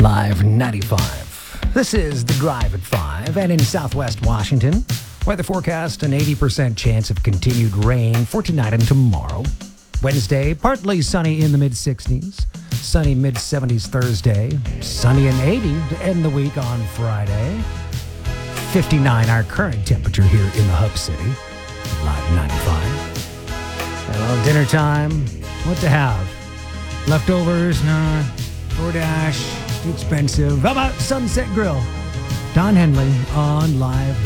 Live 95. This is the Drive at 5, and in southwest Washington, weather forecast an 80% chance of continued rain for tonight and tomorrow. Wednesday, partly sunny in the mid-60s, sunny mid-70s Thursday, sunny and 80 to end the week on Friday. 59 our current temperature here in the Hub City. Live 95. Well, dinner time. What to have? Leftovers? Nah. DoorDash? Too expensive. How about Sunset Grill? Don Henley on Live